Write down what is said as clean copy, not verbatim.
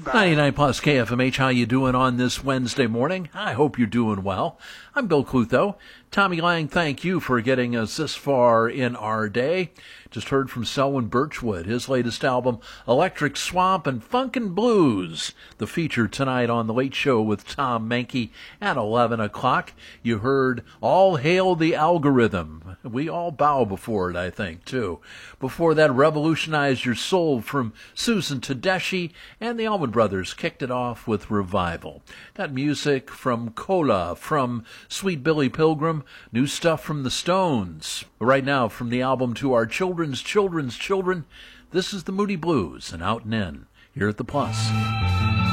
99 plus KFMH, how you doing on this Wednesday morning? I hope you're doing well. I'm Bill Clutho. Tommy Lang, thank you for getting us this far in our day. Just heard from Selwyn Birchwood, his latest album, Electric Swamp and Funkin' Blues. The feature tonight on The Late Show with Tom Mankey at 11 o'clock. You heard All Hail the Algorithm. We all bow before it, I think, too. Before that, Revolutionize Your Soul from Susan Tedeschi, and the Allman Brothers kicked it off with Revival. Got music from Cola, from Sweet Billy Pilgrim, new stuff from the Stones. Right now, from the album To Our Children's Children, this is the Moody Blues and Out and In, here at the Plus.